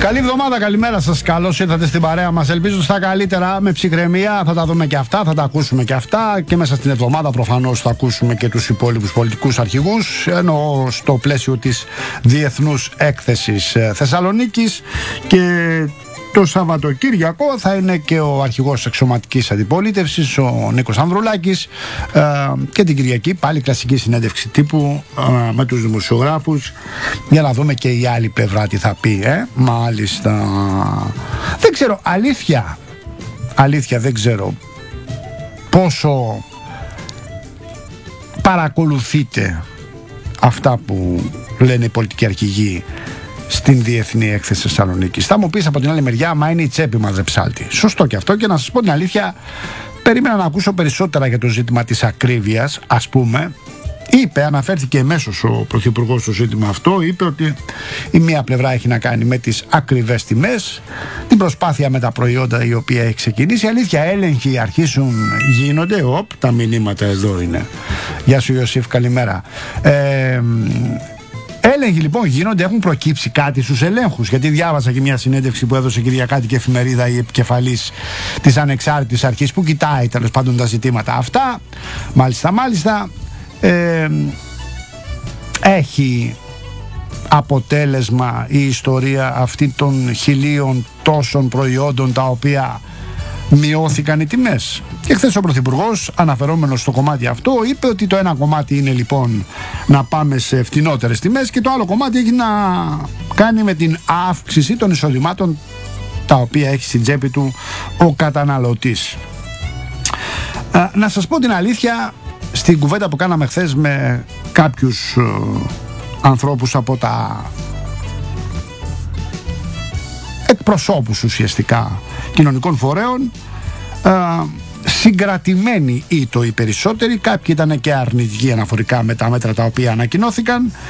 Καλή εβδομάδα, καλημέρα σας. Καλώς ήρθατε στην παρέα μας. Ελπίζω στα καλύτερα, με ψυχραιμία. Θα τα δούμε και αυτά, θα τα ακούσουμε και αυτά. Και μέσα στην εβδομάδα προφανώς θα ακούσουμε και τους υπόλοιπους πολιτικούς αρχηγούς. Ενώ στο πλαίσιο της Διεθνούς Έκθεσης Θεσσαλονίκης. Και το Σαββατοκύριακο θα είναι και ο αρχηγός εξωματικής αντιπολίτευσης, ο Νίκος Ανδρουλάκης, και την Κυριακή πάλι κλασική συνέντευξη τύπου με τους δημοσιογράφους, για να δούμε και η άλλη πλευρά τι θα πει. Μάλιστα, δεν ξέρω, αλήθεια δεν ξέρω πόσο παρακολουθείτε αυτά που λένε οι πολιτικοί αρχηγοί στην Διεθνή Έκθεση Θεσσαλονίκης. Θα μου πεις από την άλλη μεριά, μα είναι η τσέπη μας, ρε ψάλτη. Σωστό και αυτό, και να σας πω την αλήθεια, περίμενα να ακούσω περισσότερα για το ζήτημα της ακρίβειας. Ας πούμε, αναφέρθηκε εμέσως ο Πρωθυπουργός στο ζήτημα αυτό, είπε ότι η μία πλευρά έχει να κάνει με τις ακριβές τιμές, την προσπάθεια με τα προϊόντα η οποία έχει ξεκινήσει. Αλήθεια, έλεγχοι γίνονται. Τα μηνύματα εδώ είναι. Γεια σου Ιωσήφ, καλημέρα. Έλεγχοι λοιπόν γίνονται, έχουν προκύψει κάτι στους ελέγχους? Γιατί διάβασα και μια συνέντευξη που έδωσε κυριακάτικη εφημερίδα η επικεφαλής της ανεξάρτητης αρχής που κοιτάει τέλος πάντων τα ζητήματα αυτά. Μάλιστα, έχει αποτέλεσμα η ιστορία αυτή των 1.000 τόσων προϊόντων τα οποία μειώθηκαν οι τιμές? Και χθες ο Πρωθυπουργός, αναφερόμενος στο κομμάτι αυτό, είπε ότι το ένα κομμάτι είναι λοιπόν να πάμε σε φτηνότερες τιμές και το άλλο κομμάτι έχει να κάνει με την αύξηση των εισοδημάτων τα οποία έχει στην τσέπη του ο καταναλωτής. Να σας πω την αλήθεια, στην κουβέντα που κάναμε χθες με κάποιους ανθρώπους από τα εκπροσώπους ουσιαστικά κοινωνικών φορέων, συγκρατημένοι ή το οι περισσότεροι, κάποιοι ήταν και αρνητικοί αναφορικά με τα μέτρα τα οποία ανακοινώθηκαν,